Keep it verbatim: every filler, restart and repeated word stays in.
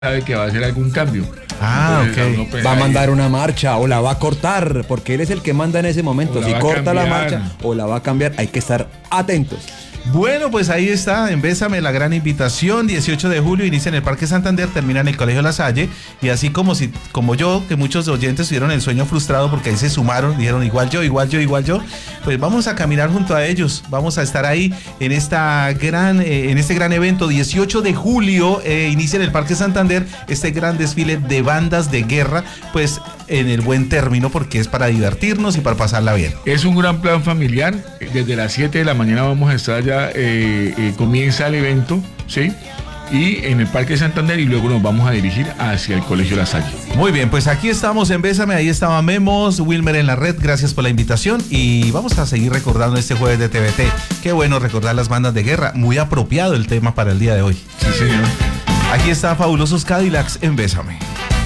sabe que va a hacer algún cambio. Ah, Entonces, ok. pues, Va a ahí- mandar una marcha o la va a cortar, porque él es el que manda en ese momento. O la Si va a corta la cambiar. marcha o la va a cambiar, hay que estar atentos. Bueno, pues ahí está, en Bésame, la gran invitación. dieciocho de julio inicia en el Parque Santander, termina en el Colegio La Salle. Y así como si, como yo, que muchos oyentes tuvieron el sueño frustrado porque ahí se sumaron, dijeron igual yo, igual yo, igual yo. Pues vamos a caminar junto a ellos. Vamos a estar ahí en esta gran, eh, en este gran evento. dieciocho de julio eh, inicia en el Parque Santander este gran desfile de bandas de guerra. Pues en el buen término, porque es para divertirnos y para pasarla bien. Es un gran plan familiar. Desde las siete de la mañana vamos a estar ya, eh, eh, comienza el evento, ¿sí? Y en el Parque Santander, y luego nos vamos a dirigir hacia el Colegio La Salle. Muy bien, pues aquí estamos en Bésame, ahí estaba Memos, Wilmer en la red, gracias por la invitación y vamos a seguir recordando este jueves de T V T. Qué bueno recordar las bandas de guerra, muy apropiado el tema para el día de hoy. Sí, señor. Aquí está Fabulosos Cadillacs en Bésame.